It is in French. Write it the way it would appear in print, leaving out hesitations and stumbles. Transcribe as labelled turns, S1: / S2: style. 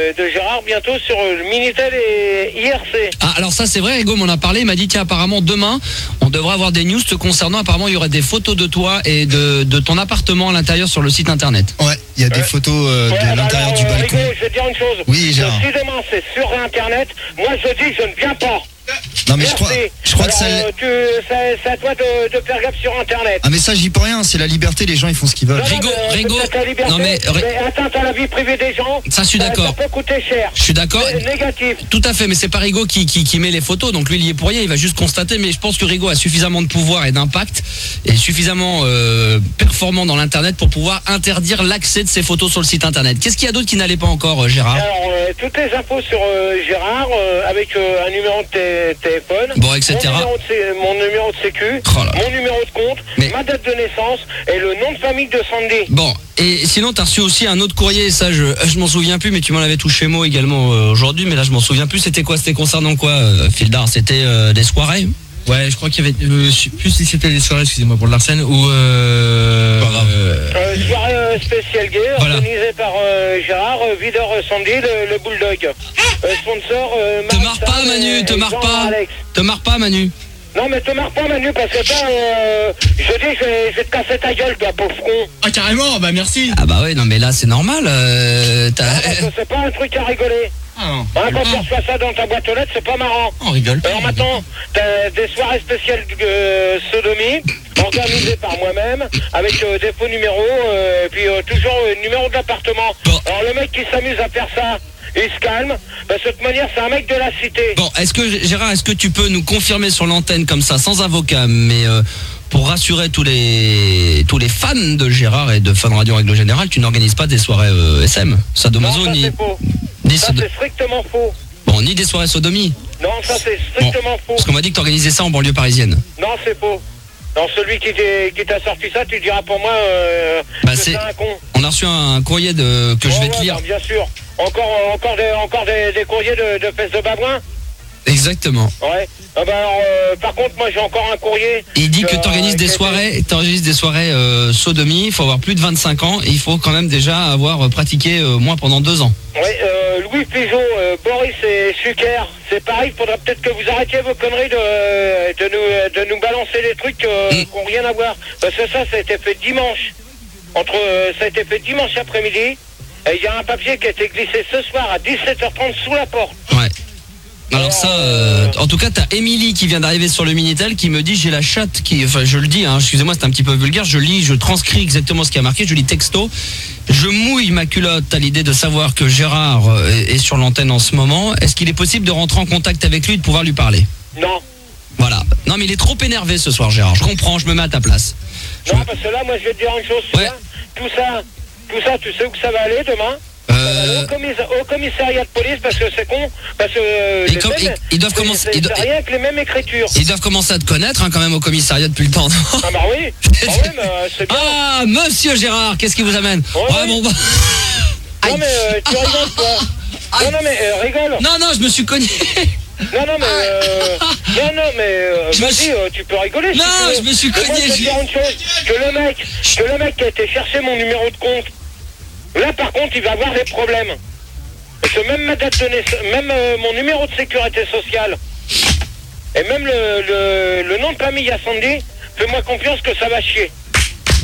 S1: de Gérard bientôt sur le Minitel et IRC.
S2: Ah, alors ça c'est vrai, Rigo m'en a parlé, il m'a dit tiens apparemment demain on devrait avoir des news te concernant, apparemment il y aurait des photos de toi et de ton appartement à l'intérieur sur le site internet.
S3: Ouais, il y a des photos de l'intérieur du balcon.
S1: Rigo, je vais te dire une chose.
S3: Oui, Gérard.
S1: Si demain c'est sur internet, moi je dis je ne viens pas.
S3: Non mais
S1: Merci.
S3: je crois que ça...
S1: c'est à toi de faire gaffe sur internet.
S3: Ah mais ça j'y peux rien, c'est la liberté, les gens ils font ce qu'ils veulent.
S2: Rigo,
S1: non mais atteinte à la vie privée des gens.
S2: Ça je suis d'accord.
S1: Ça peut coûter cher.
S2: Je suis d'accord.
S1: Négatif.
S2: Tout à fait, mais c'est pas Rigo qui met les photos, donc lui il y est pour rien, il va juste constater, mais je pense que Rigo a suffisamment de pouvoir et d'impact et suffisamment performant dans l'internet pour pouvoir interdire l'accès de ces photos sur le site internet. Qu'est-ce qu'il y a d'autre qui n'allait pas encore, Gérard?
S1: Alors toutes les infos sur Gérard avec un numéro de téléphone,
S2: bon, etc.
S1: Mon numéro de sécu, mon numéro de compte, ma date de naissance et le nom de famille de Sandy.
S2: Bon, et sinon t'as reçu aussi un autre courrier, ça je m'en souviens plus, mais tu m'en avais touché mot également aujourd'hui, mais là je m'en souviens plus. C'était quoi? C'était concernant quoi, Fildar? C'était des soirées?
S4: Ouais, je crois qu'il y avait, je sais plus si c'était des soirées, excusez-moi pour l'arsène, ou
S1: soirée spéciale gay, voilà. Organisée par Gérard, Videur Sandy, le Bulldog. Sponsor
S2: te marre pas Manu, te marre pas. Te marre pas Manu.
S1: Non mais te marre pas Manu, parce que je dis je vais te casser ta gueule, toi pauvre con.
S4: Ah carrément, bah merci.
S2: Ah bah ouais, non mais là c'est normal.
S1: C'est pas un truc à rigoler.
S4: Ah,
S1: quand tu reçois ça dans ta boîte aux lettres, c'est pas marrant.
S4: On rigole.
S1: Alors maintenant, t'as des soirées spéciales sodomie, organisées par moi-même, avec des faux numéros, et puis toujours numéro de l'appartement. Bon. Alors le mec qui s'amuse à faire ça, il se calme, parce que de toute manière c'est un mec de la cité.
S2: Bon, Gérard, est-ce que tu peux nous confirmer sur l'antenne comme ça, sans avocat, mais pour rassurer tous les fans de Gérard et de Fun Radio en règle générale, tu n'organises pas des soirées SM, sadomaso,
S1: non, ça, c'est faux. Ça c'est strictement faux.
S2: Bon, ni des soirées sodomie.
S1: Non, ça c'est strictement faux.
S2: Parce qu'on m'a dit que tu organisais ça en banlieue parisienne.
S1: Non, c'est faux. Non, celui qui t'a sorti ça, tu diras pour moi que c'est un con.
S2: On a reçu un courrier que je vais te lire.
S1: Non, bien sûr. Encore des courriers de fesses de babouin.
S2: Exactement.
S1: Ouais. Ah bah alors, par contre, moi j'ai encore un courrier.
S2: Il dit que tu organises des soirées, sodomie, il faut avoir plus de 25 ans et il faut quand même déjà avoir pratiqué moins pendant 2 ans.
S1: Ouais, Louis Pigeot, Boris et Suker, c'est pareil, il faudra peut-être que vous arrêtiez vos conneries de nous balancer des trucs qui n'ont rien à voir. Parce que ça a été fait dimanche. Ça a été fait dimanche après-midi. Et il y a un papier qui a été glissé ce soir à 17h30 sous la porte.
S2: Ouais. Alors ça, en tout cas, t'as Émilie qui vient d'arriver sur le Minitel qui me dit j'ai la chatte qui, enfin je le dis, hein, excusez-moi, c'est un petit peu vulgaire, je transcris exactement ce qui a marqué, je lis texto, je mouille ma culotte à l'idée de savoir que Gérard est sur l'antenne en ce moment. Est-ce qu'il est possible de rentrer en contact avec lui et de pouvoir lui parler?
S1: Non.
S2: Voilà. Non mais il est trop énervé ce soir, Gérard. Je comprends, je me mets à ta place.
S1: Non, parce que là, moi je vais te dire une chose, ouais. Tout ça, tu sais où ça va aller demain? Au commissariat de police, parce que c'est con, parce que
S2: ils doivent commencer,
S1: rien avec les mêmes écritures.
S2: Ils doivent commencer à te connaître, hein, quand même, au commissariat depuis le temps.
S1: Ah bah oui. Ah ouais, mais c'est bien.
S2: Ah, monsieur Gérard, qu'est-ce qui vous amène?
S1: Ouais,
S2: bon bah.
S1: Non mais tu rigoles toi. Non mais rigole.
S2: Non, je me suis cogné.
S1: Non mais vas-y, tu peux rigoler.
S2: Non, je me suis cogné.
S1: Moi, je vais dire une chose, que le mec qui a été chercher mon numéro de compte, là par contre il va avoir des problèmes. Parce que même ma date de naissance, même mon numéro de sécurité sociale, et même le nom de famille à Sandy, fais-moi confiance que ça va chier.